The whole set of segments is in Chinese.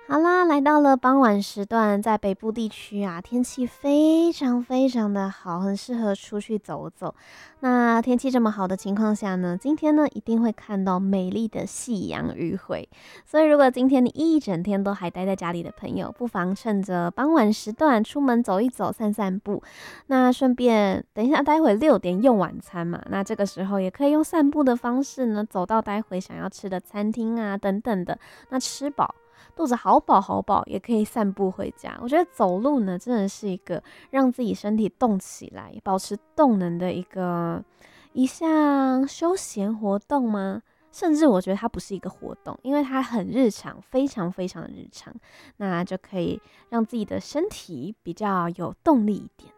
好啦，来到了傍晚时段，在北部地区啊，天气非常非常的好，很适合出去走走。那天气这么好的情况下呢，今天呢一定会看到美丽的夕阳余晖。所以，如果今天你一整天都还待在家里的朋友，不妨趁着傍晚时段出门走一走、散散步。那顺便等一下，待会6点用晚餐嘛，那这个时候也可以用散步的方式呢，走到待会想要吃的餐厅啊等等的。那吃饱。肚子好饱好饱，也可以散步回家。我觉得走路呢，真的是一个让自己身体动起来、保持动能的一项休闲活动吗？甚至我觉得它不是一个活动，因为它很日常，非常非常的日常，那就可以让自己的身体比较有动力一点。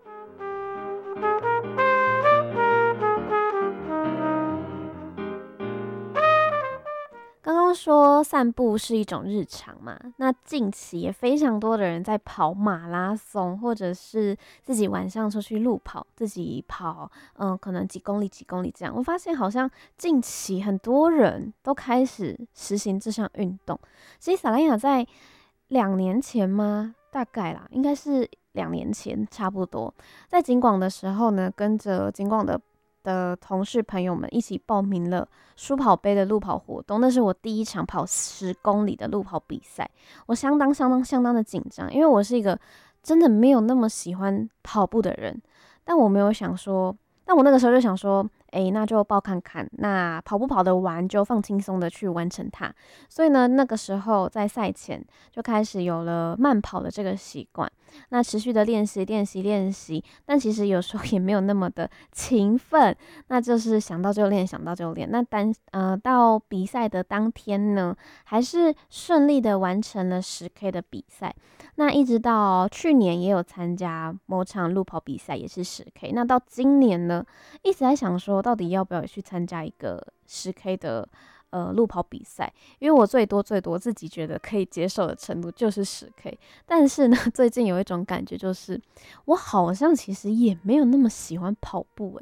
刚刚说散步是一种日常嘛，那近期也非常多的人在跑马拉松，或者是自己晚上出去路跑，自己跑，可能几公里几公里这样。我发现好像近期很多人都开始实行这项运动。其实萨莱雅在2年前吗？大概啦，应该是2年前差不多，在景广的时候呢，跟着景广的同事朋友们一起报名了舒跑杯的路跑活动，那是我第一场跑10公里的路跑比赛，我相当相当相当的紧张，因为我是一个真的没有那么喜欢跑步的人，但我没有想说，但我那个时候就想说，那就报看看，那跑不跑得完就放轻松的去完成它。所以呢，那个时候在赛前就开始有了慢跑的这个习惯，那持续的练习练习练习，但其实有时候也没有那么的勤奋，那就是想到就练，想到就练。那到比赛的当天呢，还是顺利的完成了10K 的比赛。那一直到去年也有参加某场路跑比赛，也是10K。那到今年呢，一直在想说，到底要不要去参加一个10K 的路跑比赛？因为我最多自己觉得可以接受的程度就是10K。但是呢，最近有一种感觉，就是我好像其实也没有那么喜欢跑步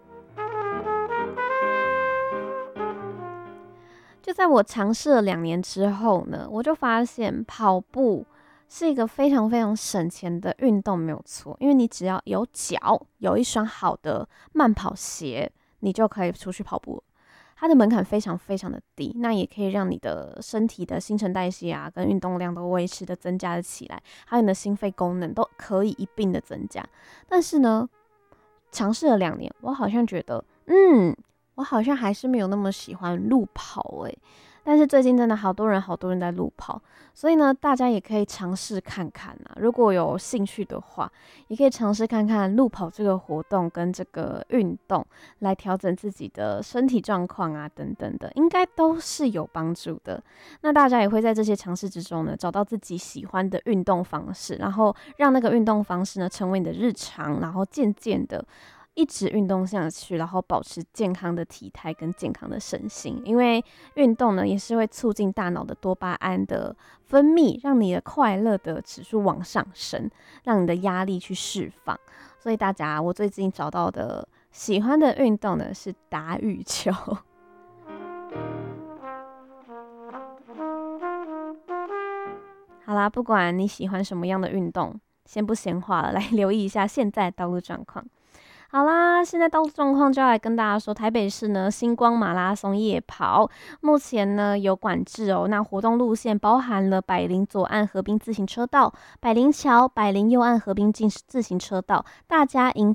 就在我尝试了2年之后呢，我就发现跑步是一个非常非常省钱的运动，没有错。因为你只要有脚，有一双好的慢跑鞋，你就可以出去跑步了。它的门槛非常非常的低，那也可以让你的身体的新陈代谢啊，跟运动量都维持的增加了起来，还有你的心肺功能都可以一并的增加。但是呢，尝试了2年，我好像觉得，我好像还是没有那么喜欢路跑但是最近真的好多人在路跑，所以呢，大家也可以尝试看看啊。如果有兴趣的话，也可以尝试看看路跑这个活动跟这个运动，来调整自己的身体状况啊，等等的，应该都是有帮助的。那大家也会在这些尝试之中呢，找到自己喜欢的运动方式，然后让那个运动方式呢成为你的日常，然后渐渐的一直运动下去，然后保持健康的体态跟健康的身心。因为运动呢，也是会促进大脑的多巴胺的分泌，让你的快乐的指数往上升，让你的压力去释放。所以大家，我最近找到的喜欢的运动呢是打羽球。好啦，不管你喜欢什么样的运动，先不闲话了，来留意一下现在的道路状况。好啦，现在道路状况就要来跟大家说，台北市呢星光马拉松夜跑目前呢有管制哦。那活动路线包含了百灵左岸河滨自行车道、百灵桥、百灵右岸河滨自行车道、大家营